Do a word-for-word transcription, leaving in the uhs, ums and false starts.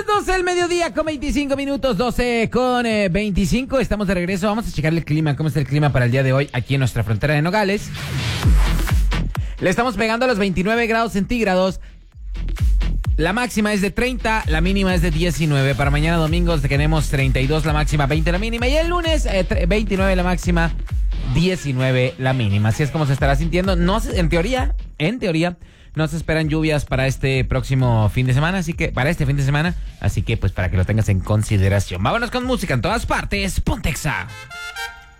doce del mediodía con veinticinco minutos, doce con eh, veinticinco. Estamos de regreso. Vamos a checar el clima. ¿Cómo está el clima para el día de hoy aquí en nuestra frontera de Nogales? Le estamos pegando a los veintinueve grados centígrados. La máxima es de treinta, la mínima es de diecinueve. Para mañana domingo tenemos treinta y dos la máxima, veinte la mínima. Y el lunes eh, veintinueve la máxima, diecinueve la mínima. Así es como se estará sintiendo. No se, en teoría, en teoría, no se esperan lluvias para este próximo fin de semana, así que para este fin de semana, así que pues para que lo tengas en consideración. Vámonos con música en todas partes. Ponte Exa.